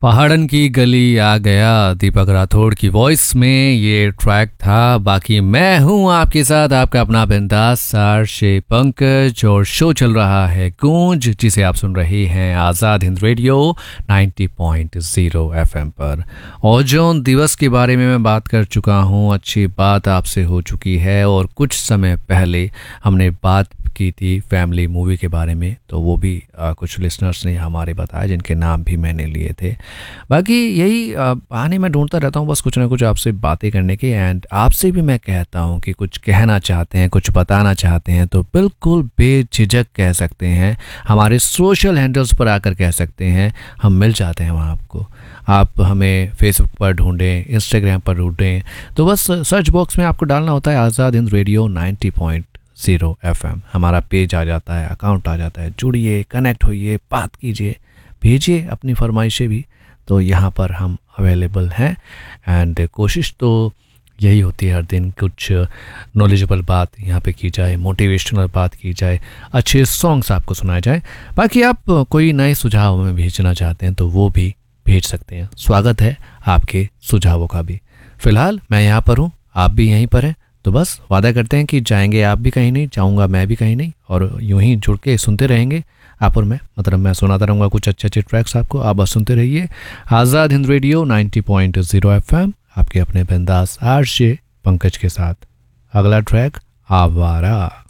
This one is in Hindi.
पहाड़न की गली आ गया, दीपक राठौड़ की वॉइस में ये ट्रैक था। बाकी मैं हूँ आपके साथ, आपका अपना बिंदास आरजे पंकज, और शो चल रहा है गूंज, जिसे आप सुन रहे हैं आज़ाद हिंद रेडियो 90.0 एफएम पर। और जोन दिवस के बारे में मैं बात कर चुका हूँ, अच्छी बात आपसे हो चुकी है। और कुछ समय पहले हमने बात की थी फैमिली मूवी के बारे में, तो वो भी कुछ लिसनर्स ने हमारे बताया, जिनके नाम भी मैंने लिए थे। बाकी यही बहाने मैं ढूंढता रहता हूँ, बस कुछ ना कुछ आपसे बातें करने के। एंड आपसे भी मैं कहता हूँ कि कुछ कहना चाहते हैं, कुछ बताना चाहते हैं, तो बिल्कुल बेझिझक कह सकते हैं। हमारे सोशल हैंडल्स पर आकर कह सकते हैं, हम मिल जाते हैं वहाँ आपको। आप हमें फेसबुक पर ढूंढें, इंस्टाग्राम पर ढूंढें, तो बस सर्च बॉक्स में आपको डालना होता है आज़ाद हिंद रेडियो 90.0 एफएम। हमारा पेज आ जाता है, अकाउंट आ जाता है। जुड़िए, कनेक्ट होइए, बात कीजिए, भेजिए अपनी फरमाइशें भी, तो यहाँ पर हम अवेलेबल हैं। एंड कोशिश तो यही होती है हर दिन कुछ नॉलेजेबल बात यहाँ पे की जाए, मोटिवेशनल बात की जाए, अच्छे सॉन्ग्स आपको सुनाए जाए। बाकी आप कोई नए सुझाव हमें भेजना चाहते हैं तो वो भी भेज सकते हैं, स्वागत है आपके सुझावों का भी। फ़िलहाल मैं यहाँ पर हूँ, आप भी यहीं पर हैं, तो बस वादा करते हैं कि जाएंगे आप भी कहीं नहीं, जाऊँगा मैं भी कहीं नहीं, और यूं ही जुड़ के सुनते रहेंगे आप और मैं। मतलब मैं सुनाता रहूँगा कुछ अच्छे अच्छे ट्रैक्स आपको, आप बस सुनते रहिए आज़ाद हिंद रेडियो 90.0 एफएम, आपके अपने बिंदास आरजे पंकज के साथ। अगला ट्रैक आवारा।